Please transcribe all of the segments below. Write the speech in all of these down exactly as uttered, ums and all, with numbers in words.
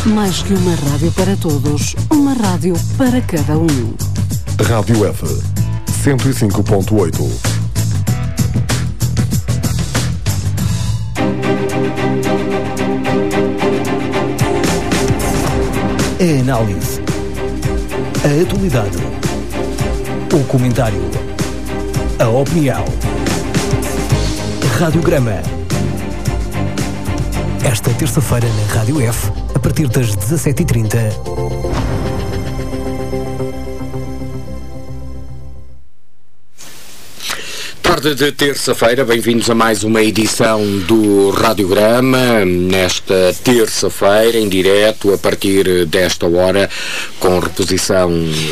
Mais que uma rádio para todos, uma rádio para cada um. Rádio F, cento e cinco ponto oito. A análise, a atualidade, o comentário, a opinião. Radiograma. Esta terça-feira na Rádio F, a partir das dezassete e trinta. Tarde de terça-feira, bem-vindos a mais uma edição do Radiograma, nesta terça-feira, em direto, a partir desta hora, com reposição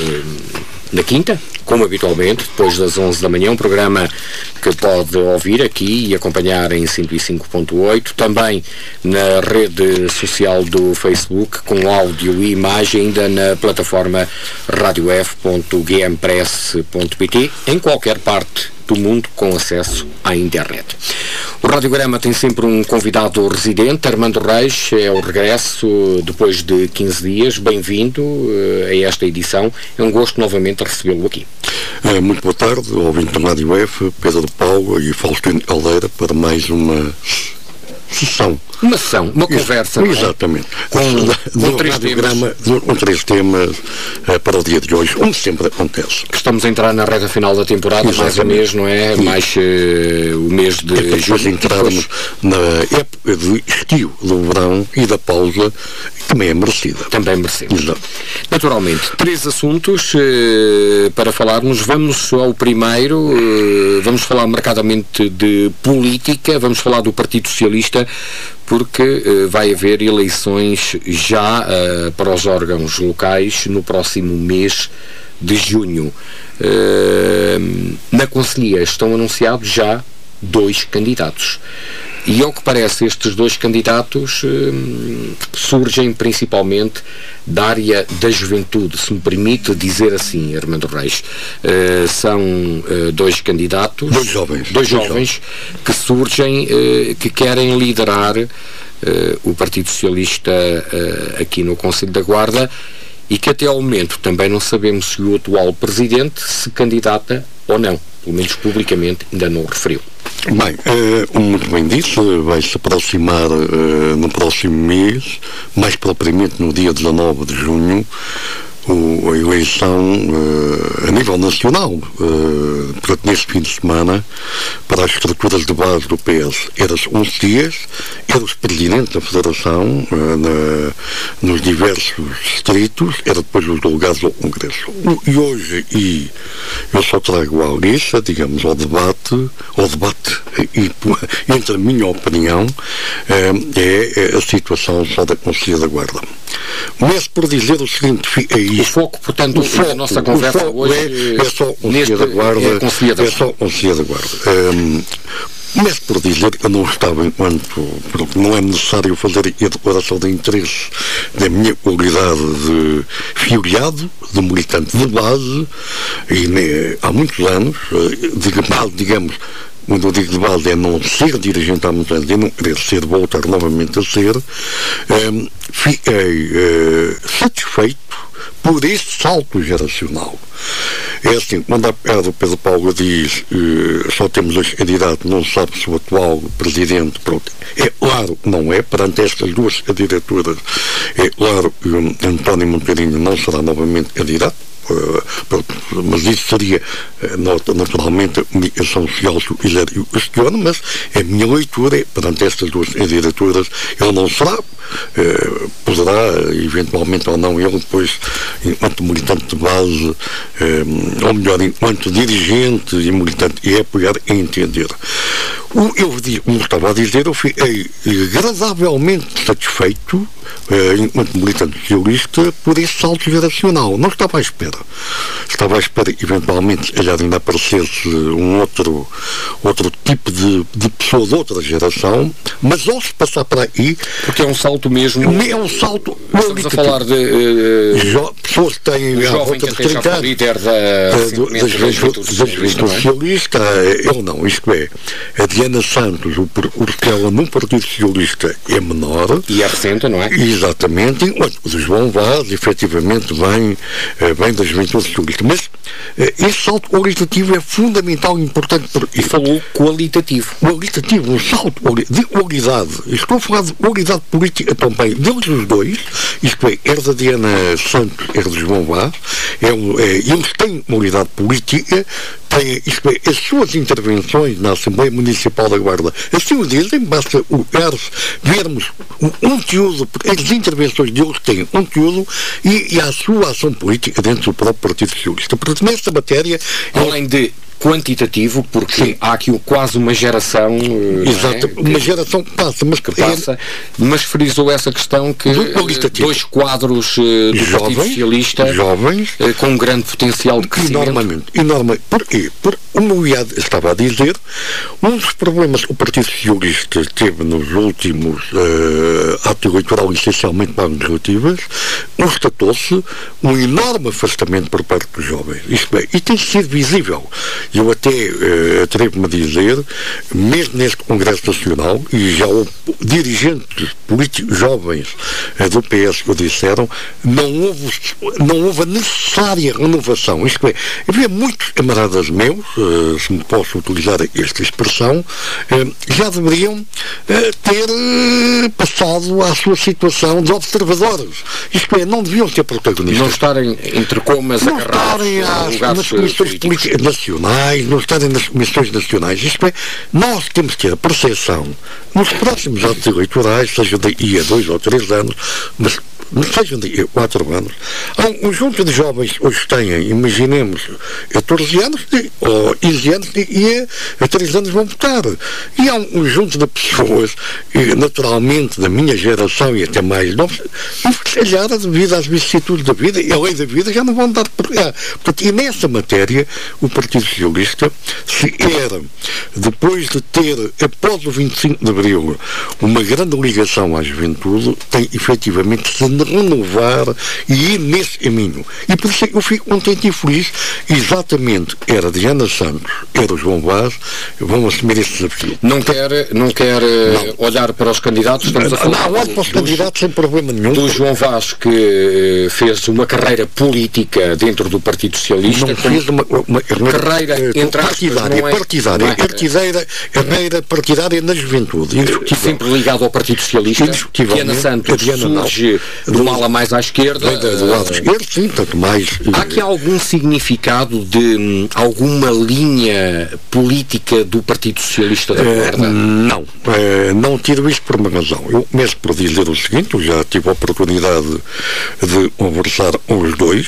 na quinta, como habitualmente, depois das onze da manhã, um programa que pode ouvir aqui e acompanhar em cento e cinco ponto oito, também na rede social do Facebook, com áudio e imagem, ainda na plataforma radio f ponto g m press ponto p t, em qualquer parte do mundo com acesso à internet. O Radiograma tem sempre um convidado residente. Armando Reis, é o regresso depois de quinze dias. Bem-vindo uh, a esta edição. É um gosto novamente recebê-lo aqui. É, muito boa tarde, ouvinte da Rádio F, Pedro Paulo e Faustino Caldeira, para mais uma sessão. Uma sessão, uma conversa. Ex exatamente. Com, com, três temas. com três temas uh, para o dia de hoje, como sempre acontece. Estamos a entrar na reta final da temporada, exatamente. Mais um mês, não é? Sim. Mais uh, o mês de é depois julho. entrarmos na época do estio, do verão e da pausa, que também é merecida. Também merecemos. Exato. Naturalmente, três assuntos uh, para falarmos. Vamos ao primeiro, uh, vamos falar marcadamente de política, vamos falar do Partido Socialista, porque uh, vai haver eleições já uh, para os órgãos locais no próximo mês de junho. Uh, na Conselhia estão anunciados já dois candidatos. E, ao que parece, estes dois candidatos uh, surgem principalmente da área da juventude, se me permite dizer assim, Armando Reis. Uh, são uh, dois candidatos, dois jovens, dois jovens, jovens. que surgem, uh, que querem liderar uh, o Partido Socialista uh, aqui no Conselho da Guarda, e que até ao momento também não sabemos se o atual Presidente se candidata ou não. Pelo menos publicamente ainda não o referiu. Bem, uh, muito bem disse, vai-se aproximar uh, no próximo mês, mais propriamente no dia dezanove de junho, o, a eleição uh, a nível nacional, uh, portanto, neste fim de semana, para as estruturas de base do P S. Era onze dias, era os presidentes da Federação, uh, na, nos diversos distritos, era depois os delegados ao Congresso. E hoje, e eu só trago à lista, digamos, ao debate, ao debate, e, entre a minha opinião, uh, é a situação só da Conselhia da Guarda. Começo por dizer o seguinte, é isto. O foco, portanto, o foco, da nossa conversa hoje é, é só Conselhia da Guarda. É, é só Conselhia da Guarda. Um, Começo por dizer que eu não estava, enquanto porque não é necessário fazer a declaração de interesse da minha qualidade de filiado, de militante de base, e né, há muitos anos, digamos, digamos quando eu digo de base é não ser dirigente há muitos anos e não querer ser, voltar novamente a ser, um, fiquei uh, satisfeito por este salto geracional. É assim, quando há bocado o Pedro Paulo diz uh, só temos dois candidatos, não sabe se o atual Presidente, pronto, é claro que não é, perante estas duas candidaturas, é claro que um, António Montarinho não será novamente candidato. Uh, pronto, mas isso seria uh, naturalmente a comunicação social, se o quiser, eu questiono, mas a minha leitura é, perante estas duas candidaturas, ele não será, uh, poderá eventualmente ou não ele depois, enquanto militante de base, uh, ou melhor, enquanto dirigente e militante, e é apoiar e entender. O, eu, como estava a dizer, eu fiquei agradavelmente satisfeito, uh, enquanto militante socialista, por esse salto geracional. Não estava à espera. Estava à espera, eventualmente, se ainda aparecesse um outro, outro tipo de, de pessoa de outra geração, mas ao se passar para aí... Porque é um salto mesmo... É um salto... Estamos a falar de... Uh, jo, pessoas que têm... Um jovem que até já foi líder da... da juventude socialista, eu não, isto é, a Diana Santos, o percurso dela num Partido Socialista é menor. E é recente, não é? E, exatamente, o de João Vaz, efetivamente, vem, vem da juventude socialista. Mas esse salto qualitativo é fundamental e importante. E falou qualitativo. Qualitativo, um salto de qualidade. Estou a falar de qualidade política também deles os dois, isto é, era da Diana Santos, era de João Vaz, é um, é, eles têm qualidade política, têm, isto é, as suas intervenções na Assembleia Municipal da Guarda, assim o dizem, basta vermos o conteúdo, as intervenções deles têm conteúdo e, e a sua ação política dentro do próprio Partido Socialista. Portanto, nesta matéria... Além de quantitativo, porque sim, há aqui quase uma geração... Exato, é, uma geração que passa, mas que passa, é, mas frisou essa questão que dois quadros uh, do jovens, Partido Socialista jovens, uh, com um grande potencial de crescimento. Enormemente, enormemente. Porquê? Porque, como o Iad estava a dizer, um dos problemas que o Partido Socialista teve nos últimos uh, atos eleitorais, essencialmente para as legislativas, constatou-se um enorme afastamento por parte dos jovens. Isto é, e tem sido visível. Eu até uh, atrevo-me a dizer, mesmo neste Congresso Nacional, e já houve dirigentes políticos jovens uh, do P S que o disseram, não houve, não houve a necessária renovação. Isto é, havia muitos camaradas meus, uh, se me posso utilizar esta expressão, uh, já deveriam uh, ter uh, passado à sua situação de observadores. Isto é, não deviam ser protagonistas. Não estarem entre comas não estarem às, nas comissões políticas nacionais, não estarem nas comissões nacionais. Isto é, nós temos que ter a percepção, nos próximos atos eleitorais, seja daí a dois ou três anos, mas sejam de quatro anos, há um conjunto de jovens que hoje têm, imaginemos, catorze anos ou quinze anos e a três anos vão votar. E há um conjunto de pessoas, naturalmente, da minha geração e até mais novos, se calhar, devido às vicissitudes da vida e à lei da vida, já não vão dar por cá. Portanto, e nessa matéria, o Partido Socialista, se era, depois de ter, após o vinte e cinco de Abril, uma grande ligação à juventude, tem efetivamente se renovar e ir nesse caminho. E por isso é que eu fico contente e feliz. Exatamente, era Diana Santos, era o João Vaz, vão assumir esse desafio. Não quer, não quer não. olhar para os candidatos? Estamos a falar não, olho para os dos, candidatos sem problema nenhum. Do João Vaz, que fez uma carreira política dentro do Partido Socialista. Não fez uma, uma, uma carreira, uh, entre partidária, aspas, não é, partidária, não é, partidária, carreira partidária na juventude. Sempre ligado ao Partido Socialista. Diana Santos Diana surge do ala mais à esquerda. Do lado esquerdo, sim, tanto mais. Há aqui algum significado de hum, alguma linha política do Partido Socialista da Guarda? Uh, não. Uh, não tiro isto por uma razão. Eu mesmo por dizer o seguinte, eu já tive a oportunidade de conversar com os dois,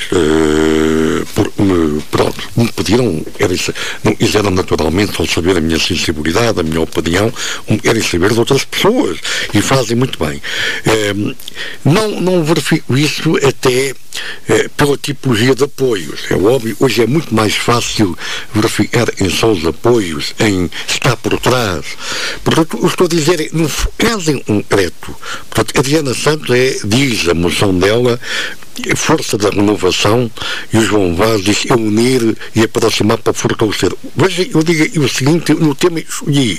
uh, por, me, pronto, me pediram, era, não quiseram naturalmente só saber a minha sensibilidade, a minha opinião, querem saber de outras pessoas, e fazem muito bem. Uh, não, não verifico isso até eh, pela tipologia de apoios. É óbvio, hoje é muito mais fácil verificar em só os apoios, em estar por trás. Portanto, eu estou a dizer, no caso em concreto, portanto, a Diana Santos é, diz a moção dela, força da renovação, e o João Vaz diz é unir e aproximar para fortalecer. Veja, eu digo o seguinte, no tema escolhi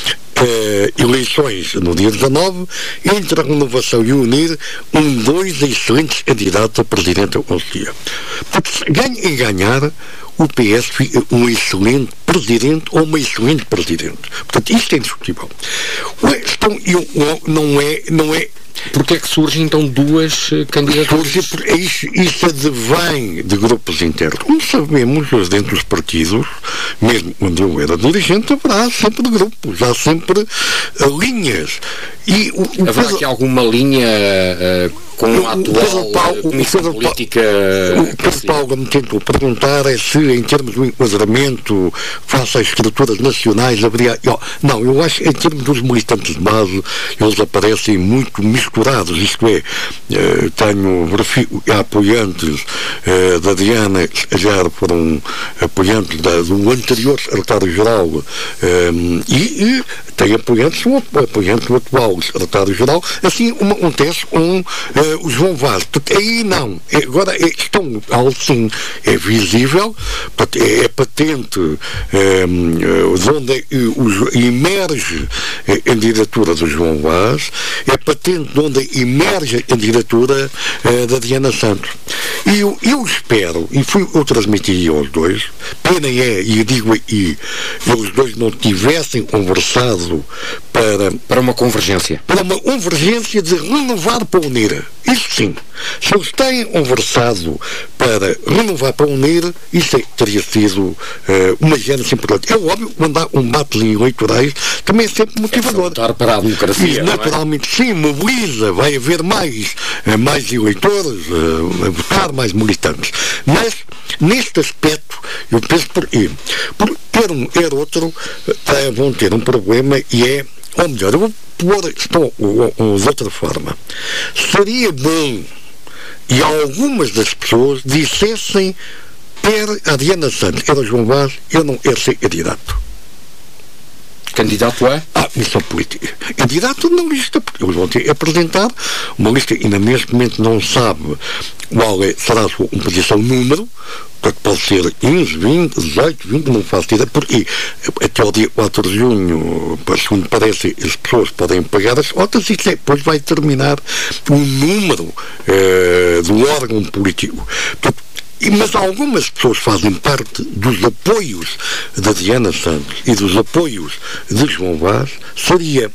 Uh, eleições no dia dezanove, entre a renovação e unir, um, dois excelentes candidatos a presidente da Conselhia. Porque se ganha e ganhar, o P S fica um excelente presidente ou uma excelente presidente. Portanto, isto é indiscutível. Então, eu, não é, não é Porque é que surgem então duas candidaturas? Surge, isso, isso advém de grupos internos. Como sabemos, dentro dos partidos, mesmo quando eu era dirigente, haverá sempre grupos, há sempre uh, linhas. E o, o haverá aqui alguma linha uh, com a atual Paulo, comissão o política? O Pedro Paulo me tentou perguntar é se, em termos do enquadramento, face às estruturas nacionais, haveria... Eu, não, eu acho que em termos dos militantes de base, eles aparecem muito misturados, isto é, uh, tenho, verifico, apoiantes uh, da Diana, que já foram apoiantes da, do anterior secretário-geral, um, e, e tem apoiantes, um apoiante do atual. atual secretário-geral, assim uma, acontece com uh, o João Vaz. Portanto, aí não. É, agora é, estão, algo sim, é visível, portanto, é, é patente um, de onde é, o, emerge a diretura do João Vaz, é patente de onde emerge a diretura uh, da Diana Santos. E eu, eu espero, e fui, eu transmiti aos dois, pena é, e eu digo aí, os dois não tivessem conversado para... Para uma convergência. Para uma convergência de renovar para unir. Isso sim. Se eles têm conversado para renovar para unir, isso é, teria sido uh, uma gênese importante. É óbvio, quando há um debate eleitorais, também é sempre motivador. É para a democracia, e, naturalmente, é? Sim, mobiliza, vai haver mais, uh, mais eleitores uh, a votar, mais militantes. Mas, neste aspecto, eu penso por quê? Por ter um ter outro, uh, vão ter um problema e é, ou melhor, eu vou pôr isto de outra forma. Seria bom e algumas das pessoas dissessem per a Diana Santos, era João Vaz, eu não quero ser candidato. Candidato é? Ah, missão política. Candidato na lista, porque eles vão ter que apresentar uma lista e ainda neste momento não sabe qual é, será a sua composição número, portanto pode ser quinze, vinte, dezoito, vinte, não faço ideia, porque até o dia quatro de junho, segundo parece, as pessoas podem pagar as cotas e depois vai determinar o número eh, do órgão político. Portanto, mas algumas pessoas fazem parte dos apoios da Diana Santos e dos apoios de João Vaz, seria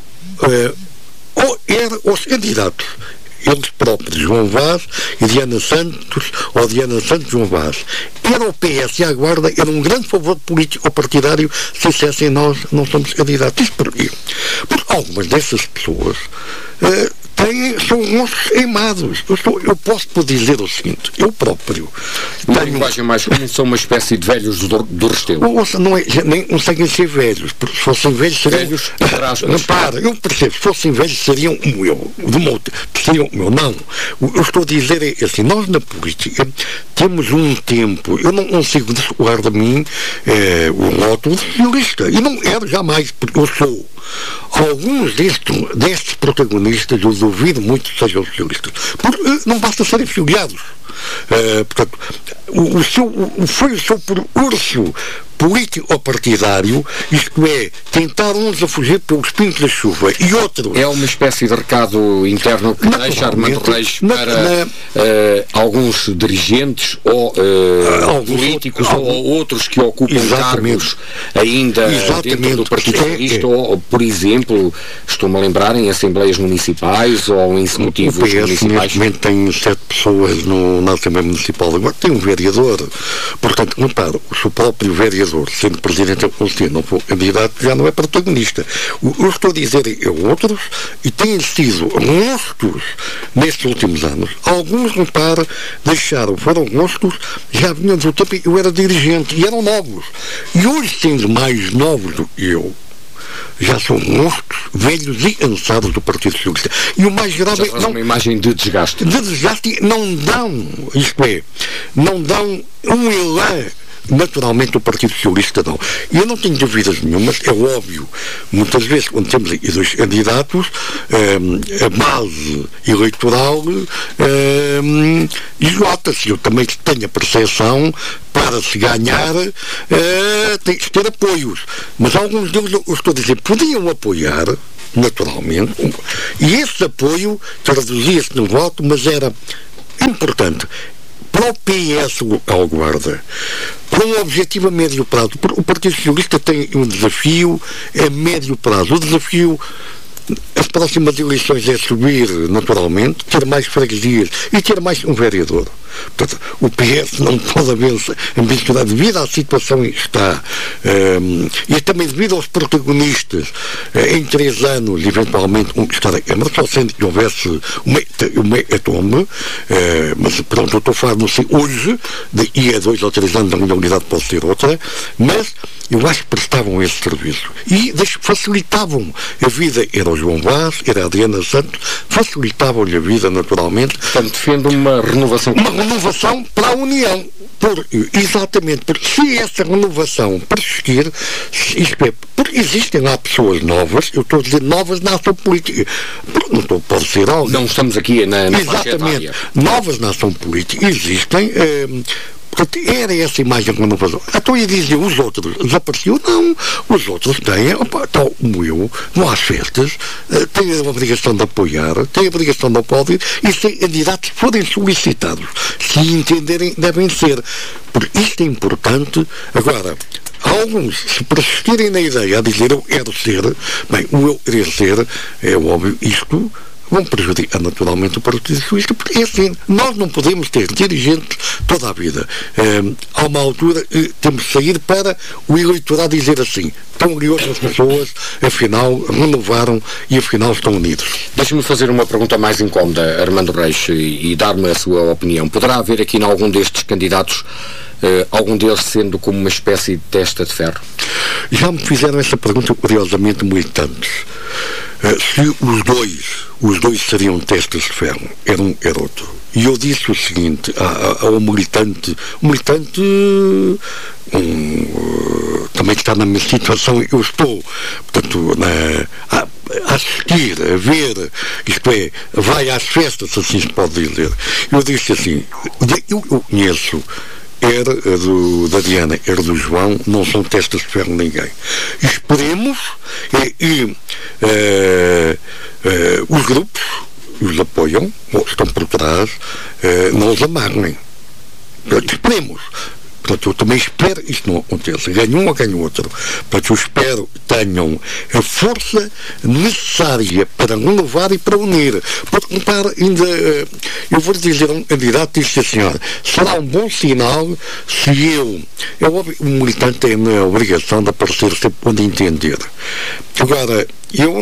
uh, ou era os candidatos, eles próprios, João Vaz e Diana Santos, ou Diana Santos e João Vaz. Era o P S e a Guarda, era um grande favor político ou partidário se dissessem nós não somos candidatos. Isso porquê? Porque algumas dessas pessoas uh, têm, são rostos queimados. Eu, sou, eu posso dizer o seguinte, eu próprio uma tenho... linguagem mais comum, são uma espécie de velhos do, do Restelo. Ouça, não é, nem conseguem ser velhos, porque se fossem velhos seriam... Velhos, repara, eu percebo, se fossem velhos seriam como eu, de uma outra, seriam como eu, não. Eu estou a dizer é assim, nós na política temos um tempo, eu não consigo descolar de mim é, o rótulo de socialista, e não era jamais, porque eu sou. Alguns destes, destes protagonistas, eu duvido muito que sejam socialistas, porque não basta serem filiados. Uh, portanto, o, o seu, o, foi o seu percurso político ou partidário, isto é, tentar uns a fugir pelos pingos da chuva e outros... É uma espécie de recado interno que deixa Armando Reis para na, uh, alguns dirigentes ou uh, alguns políticos outros, ou outros que ocupam cargos ainda exatamente. Dentro do Partido Socialista, é, é. ou, por exemplo, estou-me a lembrar em assembleias municipais ou em executivos o P S, municipais. Neste momento tem sete pessoas no, na Assembleia Municipal, agora tem um vereador, portanto, não para, o próprio vereador sendo Presidente do Conselho, não for candidato, já não é protagonista. O que eu estou a dizer é outros, e têm sido rostos nestes últimos anos. Alguns, repara, deixaram, foram rostos, já vinham do tempo, eu era dirigente, e eram novos. E hoje, sendo mais novos do que eu, já são rostos velhos e cansados do Partido Socialista. E o mais grave é... Não, uma imagem de desgaste. De desgaste, não dão, isto é, não dão um elan. Naturalmente o Partido Socialista não. E eu não tenho dúvidas nenhumas, é óbvio, muitas vezes quando temos aqui dois candidatos, eh, a base eleitoral eh, esgota-se. Eu também tenho a percepção, para se ganhar, eh, tem que ter apoios. Mas alguns deles, eu estou a dizer, podiam apoiar, naturalmente, e esse apoio traduzia-se no voto, mas era importante. Para o P S ao Guarda, para um objetivo a médio prazo, o Partido Socialista tem um desafio a médio prazo. O desafio, as próximas eleições, é subir naturalmente, ter mais freguesias e ter mais um vereador. Portanto, o P S não pode ambicionar devido à situação em que está um, e também devido aos protagonistas uh, em três anos, eventualmente conquistar a Câmara, só sendo que houvesse uma, uma hecatombe, uh, mas pronto, eu estou a falar, não sei, hoje, daqui a dois ou três anos a minha unidade pode ser outra, mas eu acho que prestavam esse serviço e facilitavam a vida, era o o João Vaz, era a Adriana Santos, facilitavam-lhe a vida naturalmente. Portanto, defende uma renovação. Uma renovação para a União. Por, exatamente, porque se essa renovação persistir, isto é, porque existem lá pessoas novas, eu estou a dizer novas na ação política, não estou, pode ser algo. Não estamos aqui na, na exatamente, novas na ação política existem. Eh, Portanto, era essa imagem de renovação. Então, eu dizia, os outros desapareciam? Não. Os outros têm, opa, tal como eu, vão às festas, uh, têm a obrigação de apoiar, têm a obrigação de aplaudir, e se candidatos forem solicitados, se entenderem, devem ser. Porque isto é importante. Agora, alguns, se persistirem na ideia a dizer eu quero ser, bem, o eu querer ser, é óbvio, isto vão prejudicar naturalmente o Partido Socialista, porque é assim, nós não podemos ter dirigentes toda a vida. Um, há uma altura que temos de sair para o eleitorado dizer assim, estão ali outras pessoas, afinal renovaram e afinal estão unidos. Deixe-me fazer uma pergunta mais incómoda, Armando Reis, e, e dar-me a sua opinião. Poderá haver aqui em algum destes candidatos Uh, algum deles sendo como uma espécie de testa de ferro? Já me fizeram essa pergunta curiosamente muito antes. Uh, se os dois, os dois seriam testas de ferro, era um, era outro. E eu disse o seguinte ao militante, um militante um, uh, também que está na minha situação, eu estou, portanto, na, a, a assistir, a ver, isto é, vai às festas, assim se pode dizer. Eu disse assim, eu, eu conheço era do, da Diana, era do João, não são testas de ferro ninguém. Esperemos é, e é, é, os grupos os apoiam, ou estão por trás, é, não os amarrem. Esperemos. Portanto, eu também espero que isto não aconteça. Ganhe um ou ganhe outro. Portanto, eu espero que tenham a força necessária para renovar e para unir. Porque, repara, ainda, eu vou dizer a um candidato, disse assim, olha, será um bom sinal se eu, é óbvio, o militante tem a obrigação de aparecer sempre quando entender. Agora, eu,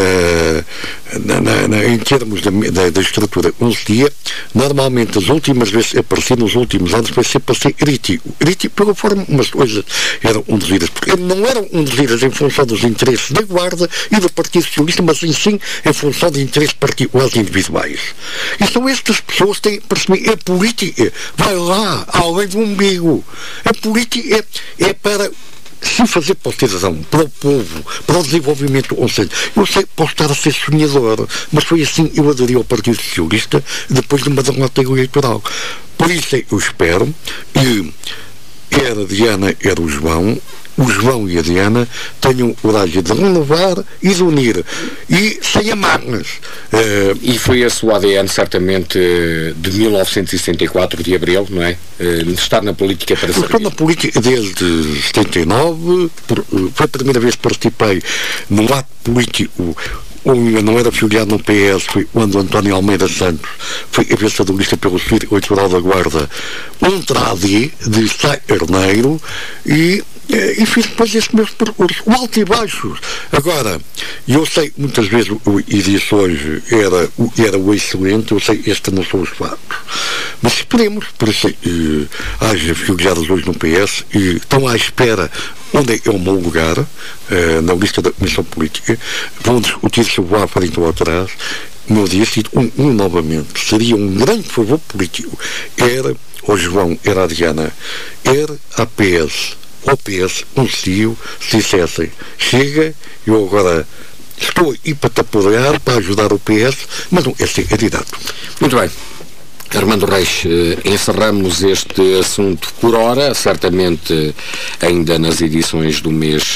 na, na, na, em termos da, da, da estrutura conselhia, normalmente as últimas vezes que apareci nos últimos anos foi sempre a ser crítico. Crítico pela forma umas coisas eram undidas, porque não eram undidas em função dos interesses da Guarda e do Partido Socialista, mas em sim em função de interesses particulares e individuais. E são estas pessoas que têm que perceber, a política vai lá, além do umbigo. A política é, é para se fazer para o cidadão, para o povo, para o desenvolvimento do Conselho. Eu sei que posso estar a ser sonhador, mas foi assim que eu aderi ao Partido Socialista depois de uma derrota eleitoral. Por isso eu espero que era a Diana, era o João, o João e a Diana tenham coragem de renovar e de unir, e sem amarras. Uh, e foi a sua A D N, certamente, de mil novecentos e setenta e quatro, de abril, não é? Uh, de estar na política para servir. Estou na política desde setenta e nove, por, foi a primeira vez que participei num ato político. Eu não era filiado no P S, foi quando António Almeida Santos foi cabeça lista pelo Círculo Eleitoral da Guarda, um trade de Sá Carneiro, e, e fiz depois esse meu percurso, o alto e baixo. Agora, eu sei, muitas vezes o disse hoje era, era o excelente, eu sei, este não são os fatos. Mas esperemos, por isso, eh, haja filiados hoje no P S e estão à espera onde é o meu lugar, eh, na lista da Comissão Política, vão discutir se eu vou à frente ou atrás. Como eu disse, um, um novamente, seria um grande favor político, era o João, era a Diana, era a P S, o P S conseguiu, se dissessem, chega, eu agora estou aí para te apoiar, para ajudar o P S, mas não é ser candidato. Muito bem. Armando Reis, encerramos este assunto por hora, certamente ainda nas edições do mês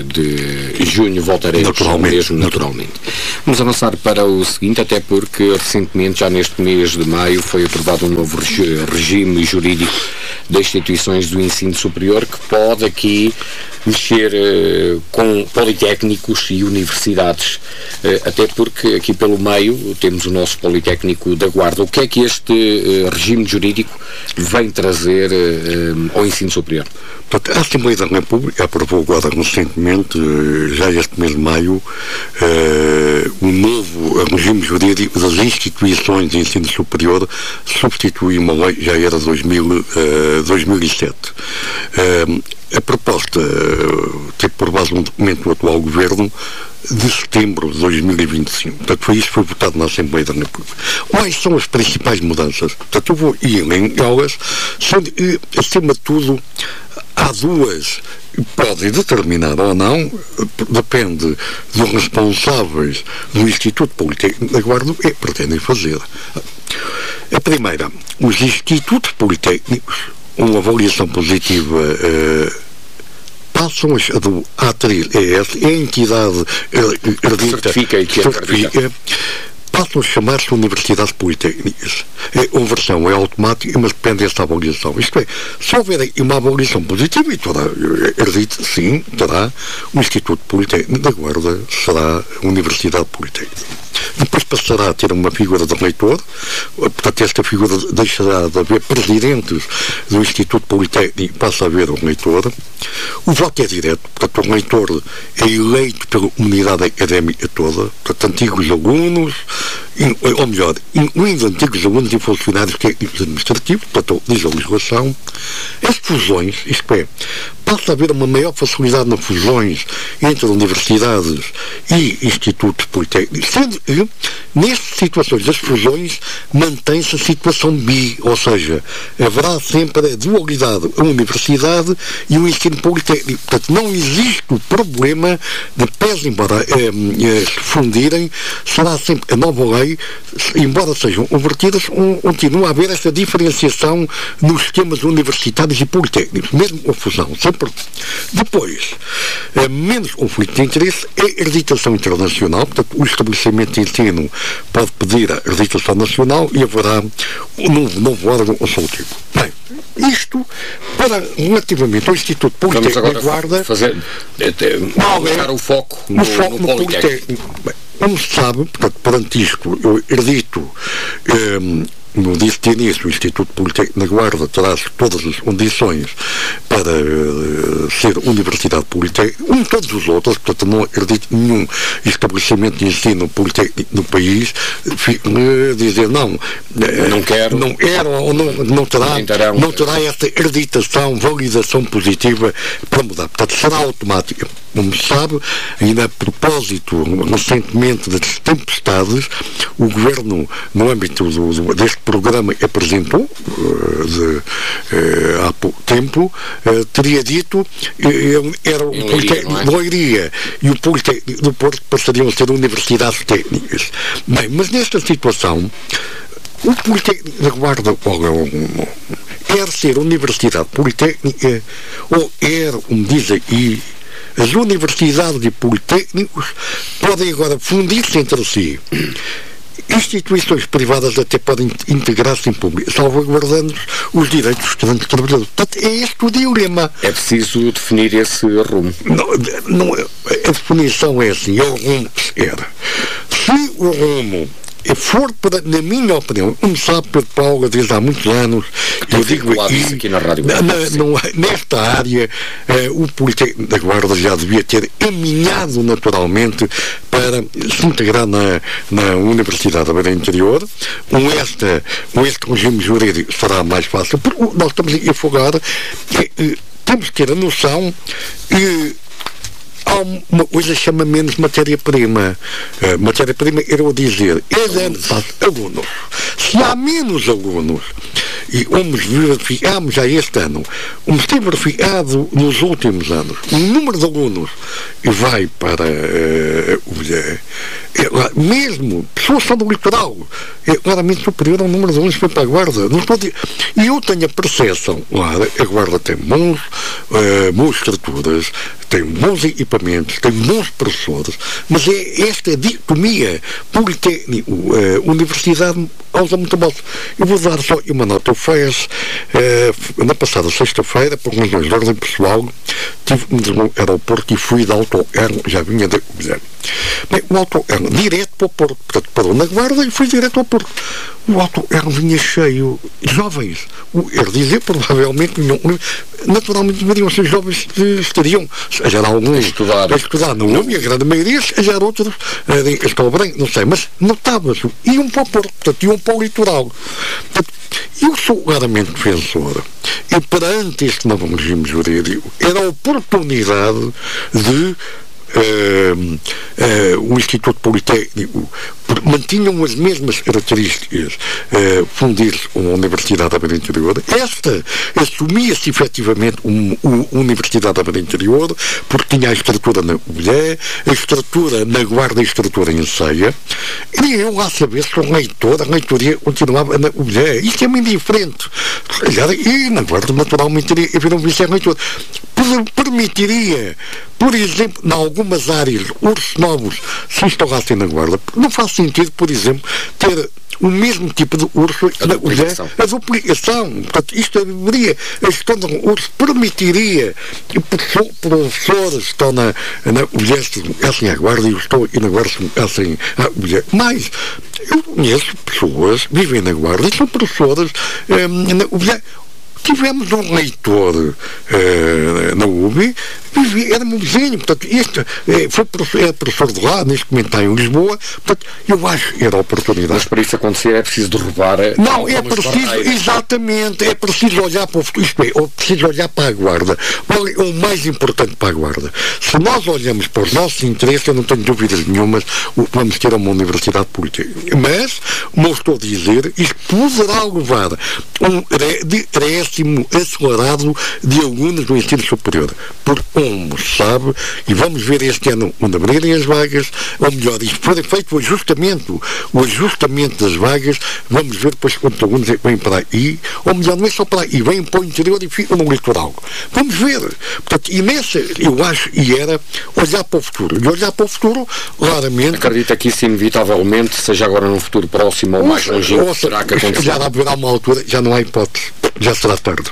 de junho voltaremos naturalmente, mesmo naturalmente. Vamos avançar para o seguinte, até porque recentemente, já neste mês de maio, foi aprovado um novo regi- regime jurídico das instituições do ensino superior que pode aqui mexer uh, com politécnicos e universidades, uh, até porque aqui pelo meio temos o nosso Politécnico da Guarda. O que é que este uh, regime jurídico vem trazer uh, ao ensino superior? A Assembleia da República aprovou agora recentemente, já este mês de maio, uh, um novo regime jurídico das instituições de ensino superior, substitui uma lei, já era de dois mil, uh, dois mil e sete. Uh, a proposta uh, teve por base um documento do atual governo, de setembro de dois mil e vinte e cinco. Portanto, foi isso que foi votado na Assembleia da República. Quais são as principais mudanças? Portanto, eu vou ir em elas, sendo, acima de tudo, há duas, podem determinar ou não, depende dos responsáveis do Instituto Politécnico da Guarda, é pretendem fazer. A primeira, os institutos politécnicos, uma avaliação positiva, uh, passam a atriz, é essa, é a entidade uh, certifica e que certifica, passam a chamar-se universidades politécnicas. A versão é automática, mas depende desta avaliação. Isto é, se houver uma avaliação positiva, e terá, acredito, sim, terá, o Instituto Politécnico da Guarda será a Universidade Politécnica. Depois passará a ter uma figura de reitor, portanto esta figura deixará de haver presidentes do Instituto Politécnico, passa a haver um reitor. O voto é direto, portanto o reitor é eleito pela comunidade académica toda, portanto antigos alunos, ou melhor, incluindo antigos alunos e funcionários técnicos administrativos, portanto diz a legislação. As fusões, isto é, passa a haver uma maior facilidade nas fusões entre universidades e institutos politécnicos, sendo que, nestas situações das fusões, mantém-se a situação bi, ou seja, haverá sempre a dualidade, a universidade e o ensino politécnico. Portanto, não existe o problema de, pese embora eh, eh, se fundirem, será sempre a nova lei, embora sejam convertidas, um, continua a haver esta diferenciação nos sistemas universitários e politécnicos, mesmo a fusão, sempre. Depois, eh, menos conflito de interesse é a acreditação internacional, portanto, o estabelecimento de ensino pode pedir a acreditação nacional e haverá um novo, novo órgão consultivo. Bem, isto para relativamente ao Instituto Politécnico da Guarda. Fazer, é, é, colocar o foco no, o foco no, no Politécnico. Politécnico. Bem, como se sabe, portanto, perante isto, eu acredito. Um, No disse de início, o Instituto Politécnico da Guarda terá todas as condições para uh, ser universidade politécnica, como todos os outros, portanto não acredito em nenhum estabelecimento de ensino politécnico no país uh, dizer não, uh, não quero, não quero ou não, não terá, não terá essa acreditação, validação positiva para mudar. Portanto, será automática. Como se sabe, ainda a propósito, recentemente das tempestades, o Governo, no âmbito do, do, deste programa que apresentou uh, de, uh, há pouco tempo, uh, teria dito uh, era o Politécnico de Leiria e o Politécnico do Porto passariam a ser universidades técnicas. Bem, mas nesta situação, o Politécnico da Guarda quer ser universidade politécnica ou quer, como diz aqui, as universidades e politécnicos podem agora fundir-se entre si. Instituições privadas até podem integrar-se em público, salvaguardando os direitos dos estudantes trabalhadores. Portanto, é este o dilema. É preciso definir esse rumo. Não, não, a definição é assim, é o rumo que se quer. Se o rumo for, para, na minha opinião, como sabe Pedro Paulo, desde há muitos anos, eu digo aqui, aqui na Rádio na, na, nesta área, eh, o Politécnico da Guarda já devia ter caminhado naturalmente para se integrar na, na Universidade da Beira Interior. Com, esta, com este regime jurídico será mais fácil, porque nós estamos aqui a afogar, que eh, temos que ter a noção que há uma coisa que chama menos matéria-prima. Uh, matéria-prima era o dizer, é alunos. Se há menos alunos, e como verificamos já este ano, como tem verificado nos últimos anos, o número de alunos que vai para uh, uh, mesmo pessoas só do litoral é claramente superior ao número de alunos que foi para a Guarda. Não pode... E eu tenho a percepção, claro, a Guarda tem bons, uh, boas estruturas, tem bons equipamentos, tem bons professores, mas é esta dicotomia politécnico, uh, universidade, causa muito mal. Eu vou dar só uma nota. Eu fiz, uh, na passada sexta-feira, por razões de ordem pessoal, tive que me deslocar ao Porto e fui de autocarro, já vinha da Covilhã. Bem, o autocarro, direto para o Porto, portanto, parou na Guarda e fui direto ao Porto. O autocarro vinha cheio de jovens. Quer dizer, provavelmente, não, naturalmente, deveriam ser jovens que estariam, já há alguns a estudar, a estudar não eu, e a grande maioria, já há outros, em Castelo Branco, não sei, mas notava-se, iam para o Porto, portanto, iam para o litoral. Portanto, eu sou claramente defensor, e perante este novo regime jurídico, era a oportunidade de uh, uh, o Instituto Politécnico mantinham as mesmas características uh, fundir-se uma Universidade da Beira Interior. Esta assumia-se efetivamente uma um, Universidade da Beira Interior, porque tinha a estrutura na Ulhé, a estrutura na Guarda e a estrutura em Ceia, e eu lá saber se o reitor, a reitoria continuava na Ulhé. Isto é muito diferente. E na Guarda, naturalmente, iria haver um vice-reitor. Permitiria, por exemplo, em algumas áreas, ursos novos se instalassem na Guarda. Não faz sentido, por exemplo, ter o mesmo tipo de urso a na duplicação. A duplicação. Portanto, isto deveria, a gestão do urso permitiria que professores que estão na, na Ulhé se deslocassem à Guarda e eu estou e na Guarda se deslocassem à Ulhé. Mas eu conheço pessoas que vivem na Guarda e são professores um, na Ulhé. Tivemos um leitor uh, na U B I, era meu vizinho, portanto, este eh, foi professor, é professor de lá, neste momento está em Lisboa, portanto, eu acho que era a oportunidade. Mas para isso acontecer é preciso derrubar... Não, é preciso, exatamente, é preciso olhar para o futuro, isto é, é preciso olhar para a Guarda. Olha, é o mais importante para a Guarda. Se nós olhamos para os nossos interesses, eu não tenho dúvidas nenhumas, vamos ter uma universidade política. Mas, como estou a dizer, isto poderá levar um decréscimo acelerado de alunos do ensino superior. Por como sabe, e vamos ver este ano onde abrirem as vagas, ou melhor, isto foi feito o ajustamento, o ajustamento das vagas, vamos ver depois quantos alunos vêm para aí, ou melhor, não é só para aí, vêm para o interior e ficam no litoral. Vamos ver. Portanto, e nessa, eu acho, e era olhar para o futuro. E olhar para o futuro, claramente... Acredita que isso inevitavelmente, seja agora num futuro próximo ou mais longínquo, será que acontecerá? Já haverá uma altura, já não há hipótese, já será tarde.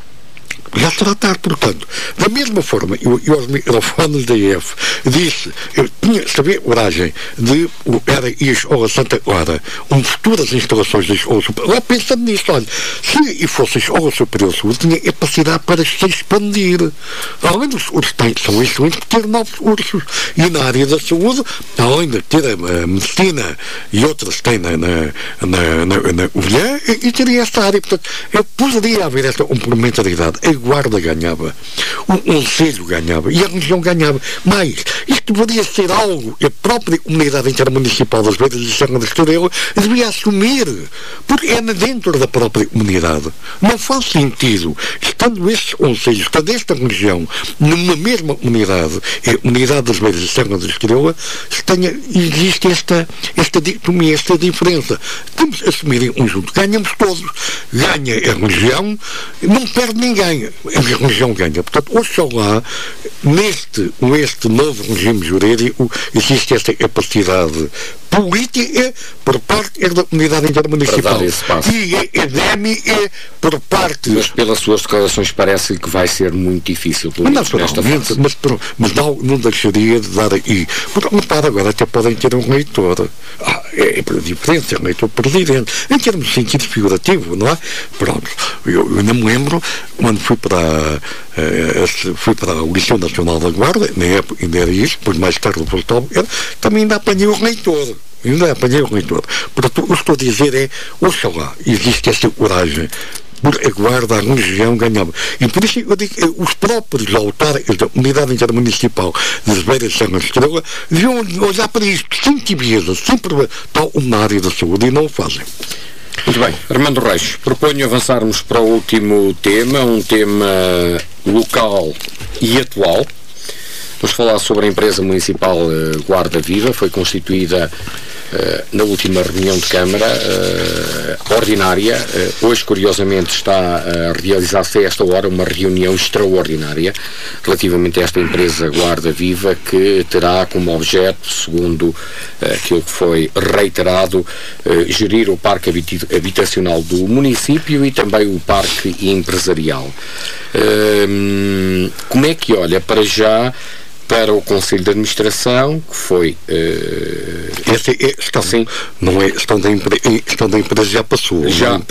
Já será tarde, portanto. Da mesma forma, eu, eu aos microfones da I F disse, eu tinha, sabia, coragem de era ir à Escola Santa Clara, um futuras instalações da Escola Superior. Lá pensando nisso, olha, se fosse a Escola Superior de Saúde, tinha capacidade para se expandir. Além dos ursos, são excelentes por ter novos ursos. E na área da saúde, além de ter a, a medicina e outras têm na, na, na, na, na Ulhé, e, e teria esta área. Portanto, eu poderia haver esta complementaridade. A Guarda ganhava, o Conselho ganhava e a região ganhava. Mas isto deveria ser algo que a própria comunidade intermunicipal das Beiras e Serra da Estrela devia assumir, porque é dentro da própria comunidade. Não faz sentido, estando estes conselhos, estando esta região numa mesma comunidade, é a comunidade das Beiras e Serra da Estrela, tenha, existe esta, esta dicotomia, esta diferença. Temos que assumir em conjunto. Ganhamos todos. Ganha a região, não perde ninguém. A região ganha. Portanto, oxalá, neste, neste novo regime jurídico, existe esta capacidade política por parte da comunidade intermunicipal e académica por parte... Mas pelas suas declarações parece que vai ser muito difícil nesta fase. Mas, mas não, não deixaria de dar aí. Porque, repara, agora até podem ter um reitor. Ah, é, é diferente, é um reitor presidente. Em termos de sentido figurativo, não é? Pronto. Eu, eu não me lembro quando fui para, uh, fui para o Liceu Nacional da Guarda, na época ainda era isso, depois mais tarde o Portal, também ainda apanhei o reitor. Ainda apanhei o reitor. Portanto, o que estou a dizer é, oxalá, existe esta coragem, porque a Guarda, a região ganhava. E por isso eu digo que os próprios autarcas da unidade intermunicipal das Beiras de Serra da Estrela deviam olhar para isto sem tibieza, sempre tal na área da saúde, e não o fazem. Muito bem, Armando Reis, proponho avançarmos para o último tema, um tema local e atual. Vamos falar sobre a empresa municipal uh, Guarda Viva. Foi constituída uh, na última reunião de Câmara uh, ordinária. Uh, hoje, curiosamente, está a realizar-se a esta hora uma reunião extraordinária relativamente a esta empresa Guarda Viva, que terá como objeto, segundo uh, aquilo que foi reiterado, uh, gerir o parque habitacional do município e também o parque empresarial. Uh, como é que olha para já para o Conselho de Administração, que foi... Uh... Essa é, estão, Sim. Não é, estão da, empre, estão da empresa já passou. Já, não,